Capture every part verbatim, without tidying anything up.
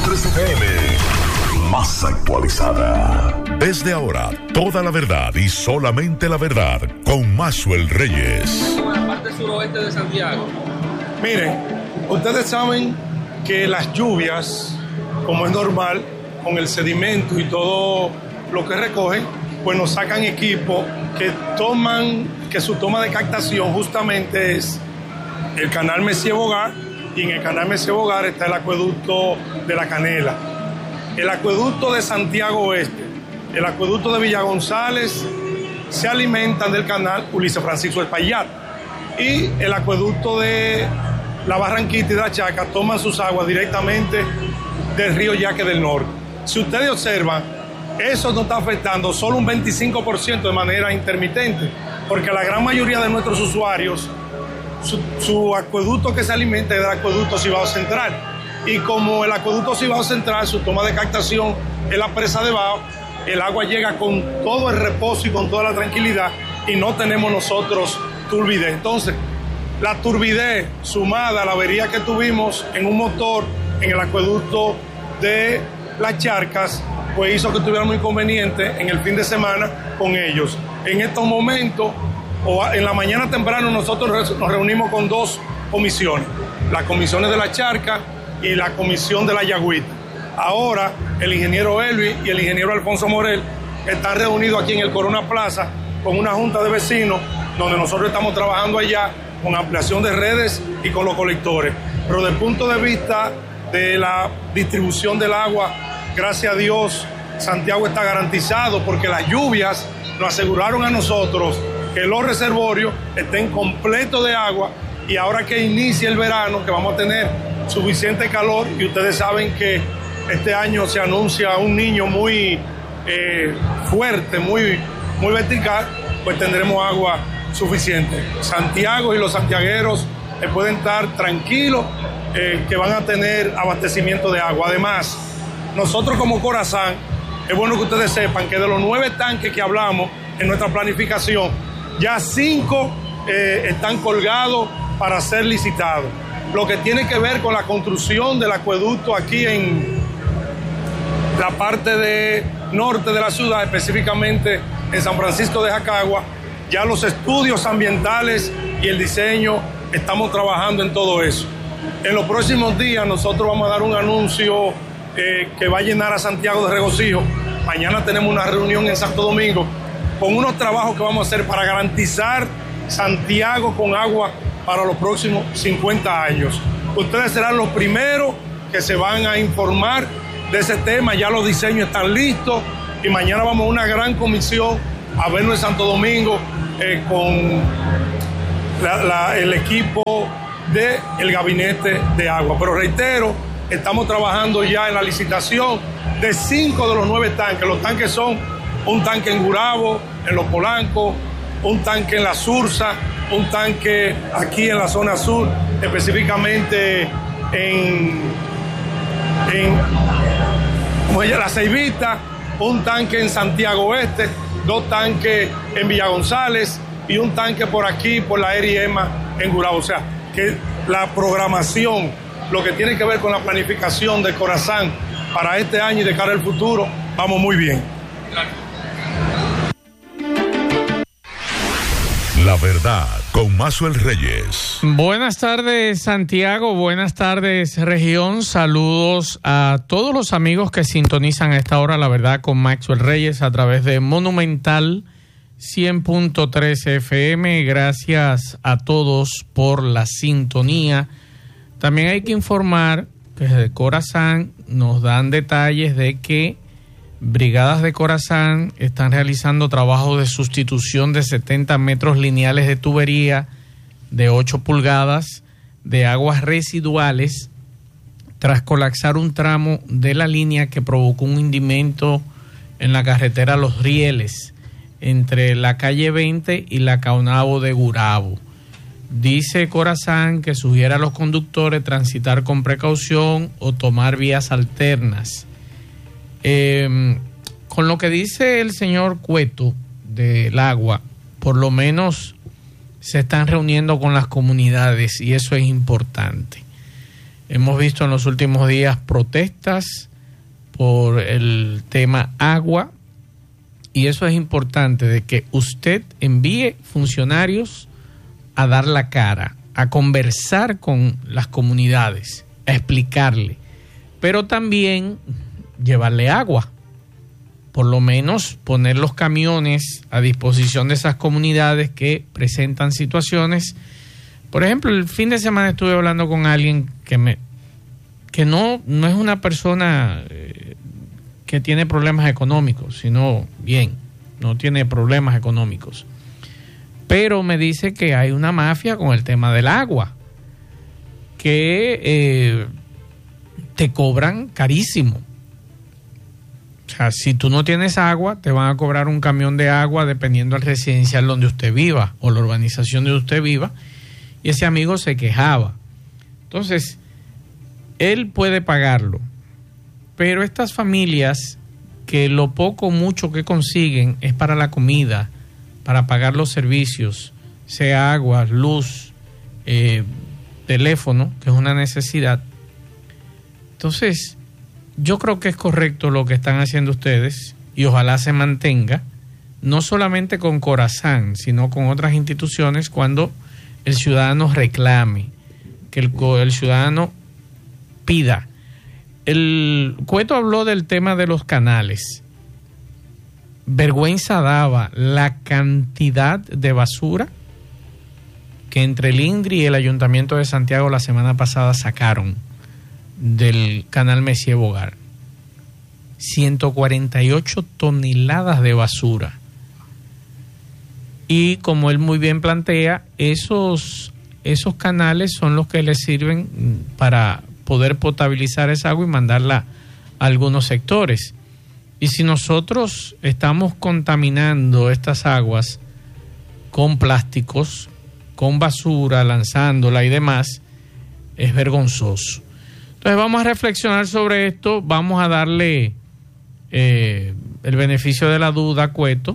tres F M, más actualizada. Desde ahora, toda la verdad y solamente la verdad con Maxwell Reyes. En la parte suroeste de Santiago. Miren, ustedes saben que las lluvias, como es normal, con el sedimento y todo lo que recogen, pues nos sacan equipos que toman, que su toma de captación justamente es el canal Messier Bogar, y en el canal Messier Bogar está el acueducto de La Canela, el acueducto de Santiago Oeste, el acueducto de Villa González, se alimentan del canal Ulises Francisco Espaillat, y el acueducto de La Barranquita y de La Chaca toman sus aguas directamente del río Yaque del Norte. Si ustedes observan, eso nos está afectando solo un veinticinco por ciento de manera intermitente, porque la gran mayoría de nuestros usuarios, su, su acueducto que se alimenta es del acueducto Cibao Central. Y como el acueducto Cibao Central, su toma de captación es la presa de Bao, el agua llega con todo el reposo y con toda la tranquilidad y no tenemos nosotros turbidez. Entonces, la turbidez sumada a la avería que tuvimos en un motor en el acueducto de Las Charcas, pues hizo que tuviéramos inconveniente en el fin de semana con ellos. En estos momentos, o en la mañana temprano, nosotros nos reunimos con dos comisiones, las comisiones de La Charca y la comisión de La Yagüita. Ahora, el ingeniero Elvis y el ingeniero Alfonso Morel están reunidos aquí en el Corona Plaza con una junta de vecinos, donde nosotros estamos trabajando allá con ampliación de redes y con los colectores. Pero desde el punto de vista de la distribución del agua, gracias a Dios, Santiago está garantizado, porque las lluvias nos aseguraron a nosotros que los reservorios estén completos de agua, y ahora que inicia el verano, que vamos a tener suficiente calor, y ustedes saben que este año se anuncia un niño muy eh, fuerte, muy, muy vertical, pues tendremos agua suficiente. Santiago y los santiagueros eh, pueden estar tranquilos eh, que van a tener abastecimiento de agua. Además, nosotros como Corazán, es bueno que ustedes sepan que de los nueve tanques que hablamos en nuestra planificación, ya cinco eh, están colgados para ser licitados. Lo que tiene que ver con la construcción del acueducto aquí en la parte de norte de la ciudad, específicamente en San Francisco de Jacagua, ya los estudios ambientales y el diseño, estamos trabajando en todo eso. En los próximos días nosotros vamos a dar un anuncio eh, que va a llenar a Santiago de regocijo. Mañana tenemos una reunión en Santo Domingo con unos trabajos que vamos a hacer para garantizar Santiago con agua para los próximos cincuenta años. Ustedes serán los primeros que se van a informar de ese tema, ya los diseños están listos, y mañana vamos a una gran comisión a vernos en Santo Domingo eh, con la, la, el equipo del gabinete de agua. Pero reitero, estamos trabajando ya en la licitación de cinco de los nueve tanques. Los tanques son un tanque en Gurabo, en Los Polancos, un tanque en La Sursa, un tanque aquí en la zona sur, específicamente en, en como ella, La Ceibita, un tanque en Santiago Oeste, dos tanques en Villa González y un tanque por aquí, por la Eriema, en Gurabo. O sea, que la programación, lo que tiene que ver con la planificación de Corazán para este año y de cara al futuro, vamos muy bien. La verdad, con Maxwell Reyes. Buenas tardes, Santiago. Buenas tardes, región. Saludos a todos los amigos que sintonizan a esta hora, La Verdad, con Maxwell Reyes, a través de Monumental cien punto tres F M. Gracias a todos por la sintonía. También hay que informar que desde Corazán nos dan detalles de que brigadas de Corazán están realizando trabajos de sustitución de setenta metros lineales de tubería de ocho pulgadas de aguas residuales tras colapsar un tramo de la línea que provocó un hundimiento en la carretera Los Rieles entre la calle veinte y la Caonabo de Gurabo. Dice Corazán que sugiere a los conductores transitar con precaución o tomar vías alternas. Eh, con lo que dice el señor Cueto del agua, por lo menos se están reuniendo con las comunidades y eso es importante. Hemos visto en los últimos días protestas por el tema agua, y eso es importante, de que usted envíe funcionarios a dar la cara, a conversar con las comunidades, a explicarle, pero también llevarle agua, por lo menos poner los camiones a disposición de esas comunidades que presentan situaciones. Por ejemplo, el fin de semana estuve hablando con alguien que me que no, no es una persona eh, que tiene problemas económicos, sino bien, no tiene problemas económicos. Pero me dice que hay una mafia con el tema del agua, que eh, te cobran carísimo. O sea, si tú no tienes agua, te van a cobrar un camión de agua dependiendo del residencial donde usted viva o la urbanización donde usted viva. Y ese amigo se quejaba. Entonces, él puede pagarlo, pero estas familias que lo poco o mucho que consiguen es para la comida, para pagar los servicios, sea agua, luz, eh, teléfono, que es una necesidad. Entonces, yo creo que es correcto lo que están haciendo ustedes y ojalá se mantenga, no solamente con Corazán, sino con otras instituciones, cuando el ciudadano reclame, que el, el ciudadano pida. El Cueto habló del tema de los canales. Vergüenza daba la cantidad de basura que entre el INDRI y el Ayuntamiento de Santiago la semana pasada sacaron del canal Messier Bogar. ciento cuarenta y ocho toneladas de basura. Y como él muy bien plantea, esos, esos canales son los que le sirven para poder potabilizar esa agua y mandarla a algunos sectores. Y si nosotros estamos contaminando estas aguas con plásticos, con basura, lanzándola y demás, es vergonzoso. Entonces vamos a reflexionar sobre esto, vamos a darle eh, el beneficio de la duda a Cueto.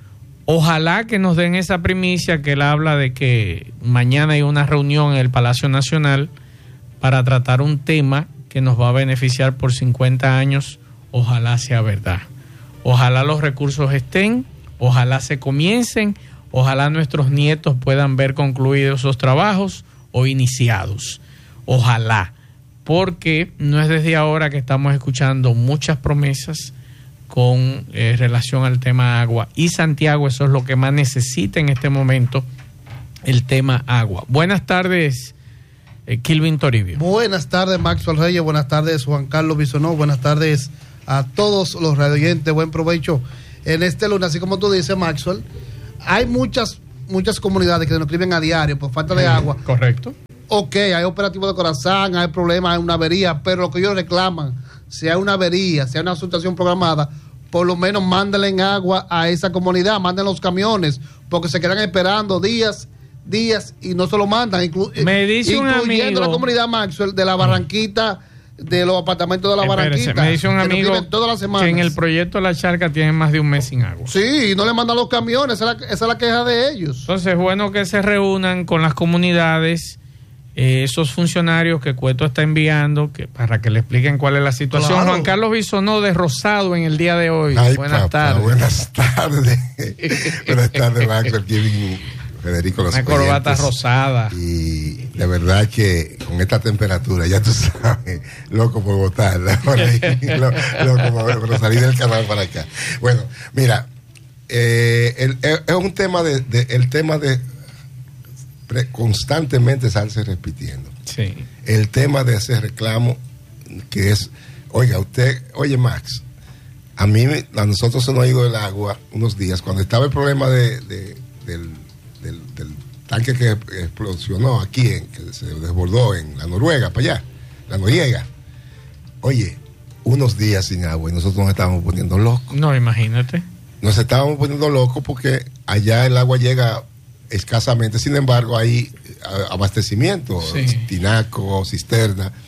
Ojalá que nos den esa primicia que él habla de que mañana hay una reunión en el Palacio Nacional para tratar un tema que nos va a beneficiar por cincuenta años. Ojalá sea verdad. Ojalá los recursos estén, ojalá se comiencen, ojalá nuestros nietos puedan ver concluidos esos trabajos o iniciados. Ojalá, porque no es desde ahora que estamos escuchando muchas promesas con eh, relación al tema agua. Y Santiago, eso es lo que más necesita en este momento, el tema agua. Buenas tardes, eh, Kilvin Toribio. Buenas tardes, Maxwell Reyes. Buenas tardes, Juan Carlos Bisonó. Buenas tardes a todos los radioyentes. Buen provecho en este lunes. Así como tú dices, Maxwell, hay muchas muchas comunidades que nos escriben a diario por falta de agua. Correcto. Ok, hay operativo de Corazán, hay problemas, hay una avería, pero lo que ellos reclaman, si hay una avería, si hay una situación programada, por lo menos mándenle agua a esa comunidad, manden los camiones, porque se quedan esperando días, días y no se lo mandan. Inclu Me dice un incluyendo amigo, la comunidad Maxwell de la Barranquita, de los apartamentos de la espérese, Barranquita. me dice un amigo todas las semanas. que en el proyecto La Charca tienen más de un mes sin agua. Sí, no le mandan los camiones, esa es la, esa es la queja de ellos. Entonces es bueno que se reúnan con las comunidades, eh, esos funcionarios que Cueto está enviando, que para que le expliquen cuál es la situación. Claro. Juan Carlos Bisonó de Rosado en el día de hoy. Ay, buenas papá, tardes. Buenas tardes. Buenas tardes, Maxwell, Kevin, Federico. Los Una corbata oyentes. rosada. Y la verdad que con esta temperatura, ya tú sabes, loco por botarla, por ahí, lo, loco por, por salir del canal para acá. Bueno, mira, eh, el, el, es un tema de, de el tema de pre, constantemente estarse repitiendo. Sí. El tema de ese reclamo que es, oiga, usted, oye Max, a mí, a nosotros se nos ha ido el agua unos días, cuando estaba el problema de, de, del, del, del tanque que explosionó aquí, en, que se desbordó en la Noruega, para allá, la Noriega. Oye, unos días sin agua y nosotros nos estábamos poniendo locos. No, imagínate. Nos estábamos poniendo locos porque allá el agua llega escasamente, sin embargo hay abastecimiento, sí. tinaco, cisterna,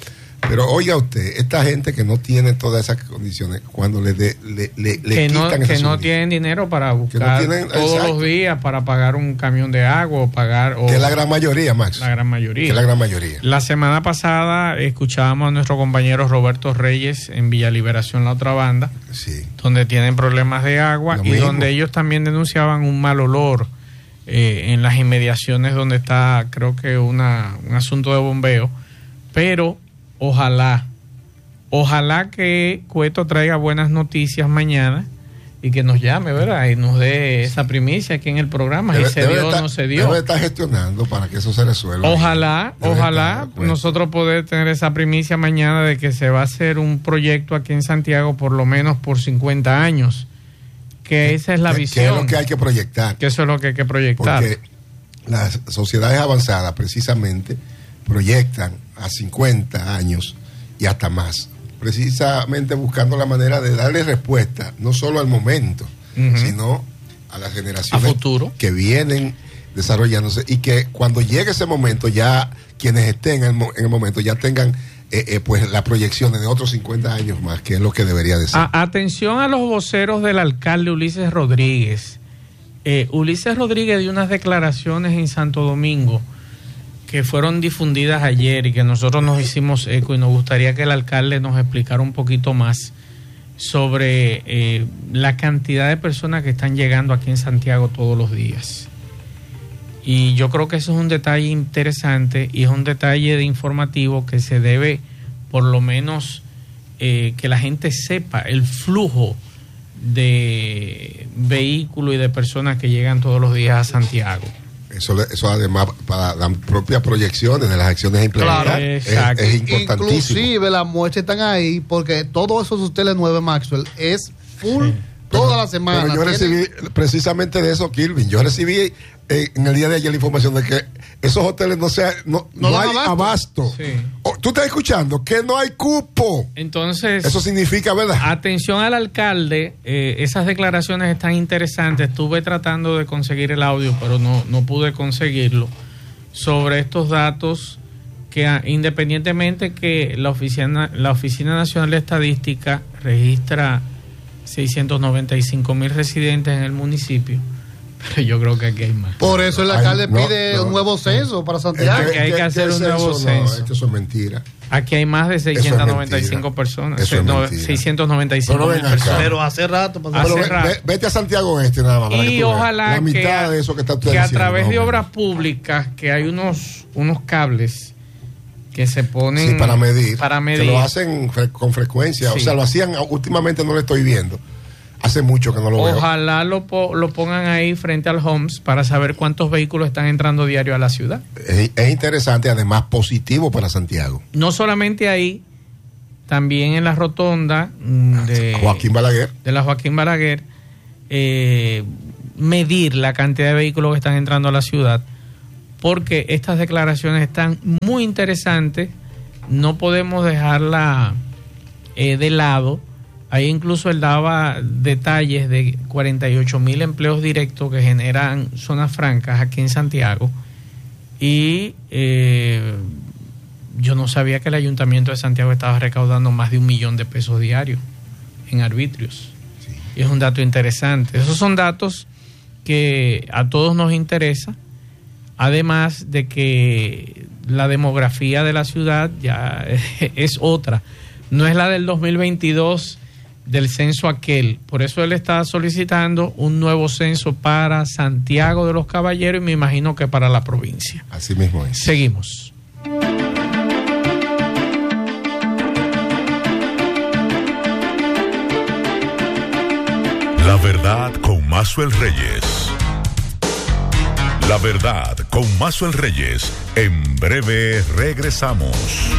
Pero oiga usted, esta gente que no tiene todas esas condiciones, cuando le, de, le, le, le que quitan no, que no subsidio, tienen dinero para buscar no tienen, todos exacto. los días para pagar un camión de agua o pagar... O que es la gran mayoría, Max. La gran mayoría. Que es la gran mayoría. La semana pasada escuchábamos a nuestro compañero Roberto Reyes en Villa Liberación, la otra banda, sí. donde tienen problemas de agua Lo y mismo. donde ellos también denunciaban un mal olor eh, en las inmediaciones donde está, creo que una, un asunto de bombeo. Pero ojalá, ojalá que Cueto traiga buenas noticias mañana y que nos llame, ¿verdad? Y nos dé esa primicia aquí en el programa. Debe, si se debe dio o estar, no se dio. Debe estar gestionando para que eso se resuelva. Ojalá, Debe ojalá estar, nosotros poder tener esa primicia mañana de que se va a hacer un proyecto aquí en Santiago por lo menos por cincuenta años. Que esa es la que, visión. Que es lo que hay que proyectar. Que eso es lo que hay que proyectar. Porque las sociedades avanzadas precisamente proyectan a cincuenta años y hasta más, precisamente buscando la manera de darle respuesta no solo al momento, uh-huh. sino a las generaciones a futuro que vienen desarrollándose y que cuando llegue ese momento ya quienes estén en el, en el momento ya tengan eh, eh, pues las proyecciones de otros cincuenta años más, que es lo que debería de ser. A, atención a los voceros del alcalde Ulises Rodríguez. eh, Ulises Rodríguez dio unas declaraciones en Santo Domingo que fueron difundidas ayer y que nosotros nos hicimos eco y nos gustaría que el alcalde nos explicara un poquito más sobre eh, la cantidad de personas que están llegando aquí en Santiago todos los días. Y yo creo que eso es un detalle interesante y es un detalle de informativo que se debe, por lo menos, eh, que la gente sepa el flujo de vehículos y de personas que llegan todos los días a Santiago. Eso, eso además para las propias proyecciones de las acciones implementadas claro, es, es importantísimo. Inclusive las muestras están ahí porque todos esos hoteles nueve Maxwell es full sí. toda pero, la semana. Pero yo recibí precisamente de eso, Kilvin. Yo recibí eh, en el día de ayer la información de que esos hoteles no, sea, no, no, no hay abasto. abasto. Sí. Oh, ¿tú estás escuchando? Que no hay cupo. Entonces, eso significa, ¿verdad? Atención al alcalde, eh, esas declaraciones están interesantes. Estuve tratando de conseguir el audio, pero no, no pude conseguirlo. Sobre estos datos que independientemente que la oficina, la Oficina Nacional de Estadística registra seiscientos noventa y cinco mil residentes en el municipio, pero yo creo que aquí hay más. Por eso el alcalde Ay, no, pide no, un nuevo censo no. para Santiago. Es que hay que hacer un nuevo censo. censo. No, es que eso es mentira. Aquí hay más de seiscientos noventa y cinco es personas. Eso es no, seiscientos noventa y cinco mil personas. Pero hace rato. Hace pero rato. Ve, vete a Santiago Este nada más. Para y que tú ojalá veas. La mitad que, de eso que, está que diciendo, a través no, de bueno. obras públicas, que hay unos, unos cables que se ponen sí, para medir. Para medir. Que lo hacen fre- con frecuencia. Sí. O sea, lo hacían, últimamente no lo estoy viendo. Hace mucho que no lo veo. Ojalá lo, po- lo pongan ahí frente al Homs para saber cuántos vehículos están entrando diario a la ciudad. Es, es interesante, además positivo para Santiago. No solamente ahí, también en la rotonda de Joaquín Balaguer. De la Joaquín Balaguer, eh, medir la cantidad de vehículos que están entrando a la ciudad, porque estas declaraciones están muy interesantes, no podemos dejarla eh, de lado. Ahí incluso él daba detalles de cuarenta y ocho mil empleos directos que generan zonas francas aquí en Santiago. Y eh, yo no sabía que el Ayuntamiento de Santiago estaba recaudando más de un millón de pesos diarios en arbitrios. Sí. Y es un dato interesante. Esos son datos que a todos nos interesa. Además de que la demografía de la ciudad ya es otra. No es la del dos mil veintidós del censo aquel. Por eso él está solicitando un nuevo censo para Santiago de los Caballeros y me imagino que para la provincia. Así mismo es. Seguimos. La verdad con Maxwell Reyes. La verdad con Maxwell Reyes. En breve regresamos.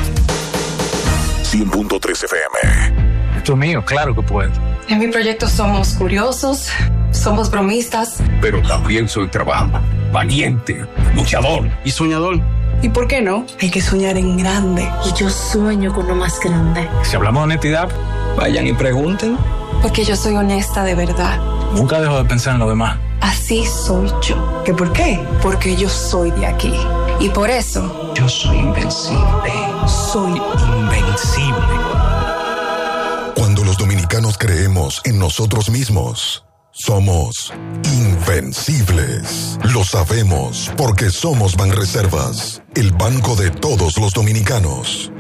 cien punto tres F M. Esto es mío, claro que puedo. En mi proyecto somos curiosos, somos bromistas. Pero también soy trabajador, valiente, luchador y soñador. ¿Y por qué no? Hay que soñar en grande. Y yo sueño con lo más grande. Si hablamos de honestidad, vayan y pregunten. Porque yo soy honesta de verdad. Nunca dejo de pensar en lo demás. Así soy yo. ¿Qué por qué? Porque yo soy de aquí. Y por eso... Yo soy invencible. Soy invencible. invencible. Cuando los dominicanos creemos en nosotros mismos, somos invencibles. Lo sabemos porque somos Banreservas, el banco de todos los dominicanos.